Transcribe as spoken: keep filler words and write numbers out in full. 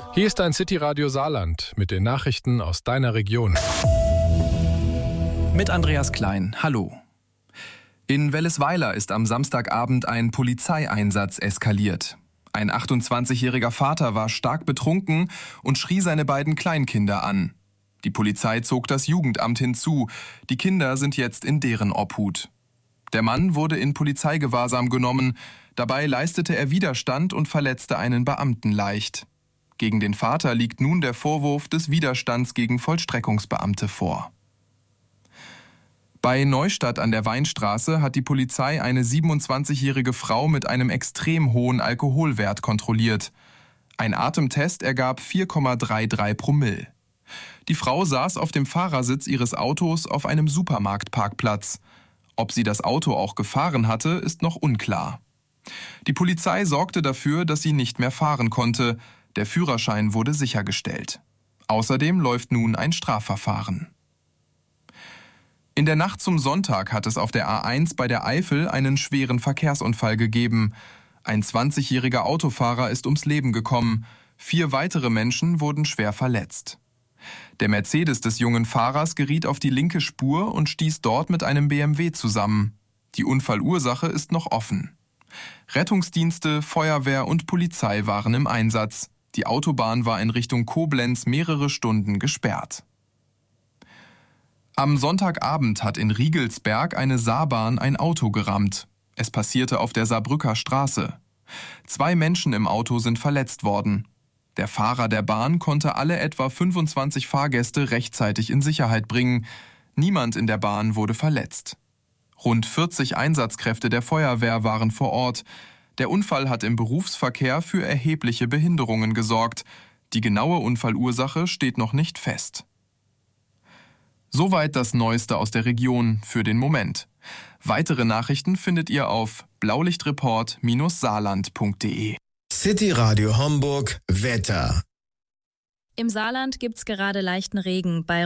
Hier ist ein City Radio Saarland mit den Nachrichten aus deiner Region. Mit Andreas Klein. Hallo. In Wellesweiler ist am Samstagabend ein Polizeieinsatz eskaliert. Ein achtundzwanzigjähriger Vater war stark betrunken und schrie seine beiden Kleinkinder an. Die Polizei zog das Jugendamt hinzu. Die Kinder sind jetzt in deren Obhut. Der Mann wurde in Polizeigewahrsam genommen. Dabei leistete er Widerstand und verletzte einen Beamten leicht. Gegen den Vater liegt nun der Vorwurf des Widerstands gegen Vollstreckungsbeamte vor. Bei Neustadt an der Weinstraße hat die Polizei eine siebenundzwanzigjährige Frau mit einem extrem hohen Alkoholwert kontrolliert. Ein Atemtest ergab vier Komma dreiunddreißig Promille. Die Frau saß auf dem Fahrersitz ihres Autos auf einem Supermarktparkplatz. Ob sie das Auto auch gefahren hatte, ist noch unklar. Die Polizei sorgte dafür, dass sie nicht mehr fahren konnte. Der Führerschein wurde sichergestellt. Außerdem läuft nun ein Strafverfahren. In der Nacht zum Sonntag hat es auf der A eins bei der Eifel einen schweren Verkehrsunfall gegeben. Ein zwanzigjähriger Autofahrer ist ums Leben gekommen. Vier weitere Menschen wurden schwer verletzt. Der Mercedes des jungen Fahrers geriet auf die linke Spur und stieß dort mit einem B M W zusammen. Die Unfallursache ist noch offen. Rettungsdienste, Feuerwehr und Polizei waren im Einsatz. Die Autobahn war in Richtung Koblenz mehrere Stunden gesperrt. Am Sonntagabend hat in Riegelsberg eine Saarbahn ein Auto gerammt. Es passierte auf der Saarbrücker Straße. Zwei Menschen im Auto sind verletzt worden. Der Fahrer der Bahn konnte alle etwa fünfundzwanzig Fahrgäste rechtzeitig in Sicherheit bringen. Niemand in der Bahn wurde verletzt. Rund vierzig Einsatzkräfte der Feuerwehr waren vor Ort. Der Unfall hat im Berufsverkehr für erhebliche Behinderungen gesorgt. Die genaue Unfallursache steht noch nicht fest. Soweit das Neueste aus der Region für den Moment. Weitere Nachrichten findet ihr auf blaulichtreport Bindestrich saarland Punkt de. City Radio Homburg Wetter. Im Saarland gibt's gerade leichten Regen. Bei